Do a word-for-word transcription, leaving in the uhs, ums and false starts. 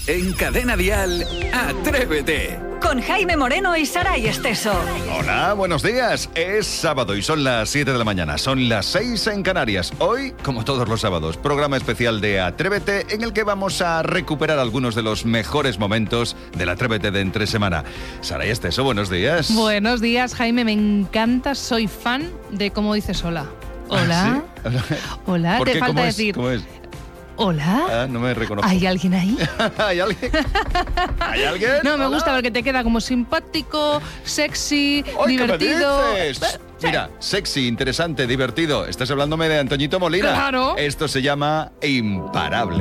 En Cadena Dial, Atrévete. Con Jaime Moreno y Saray Esteso. Hola, buenos días. Es sábado y son las siete de la mañana. Son las seis en Canarias. Hoy, como todos los sábados, programa especial de Atrévete en el que vamos a recuperar algunos de los mejores momentos del Atrévete de entre semana. Saray Esteso, buenos días. Buenos días, Jaime. Me encanta. Soy fan de cómo dices hola. Hola. ¿Ah, sí? Hola. ¿Por Te qué? falta ¿Cómo es? decir. ¿Cómo es? Hola. Ah, no me reconozco. ¿Hay alguien ahí? ¿Hay alguien? ¿Hay alguien? No, me Hola. gusta porque te queda como simpático, sexy, ¡Ay, divertido. qué me dices! Sí. Mira, sexy, interesante, divertido. Estás hablándome de Antoñito Molina. Claro. Esto se llama Imparable.